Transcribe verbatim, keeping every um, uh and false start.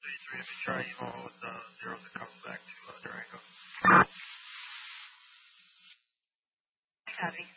three, if you try emo with uh, zero to come back to uh, Durango. Copy.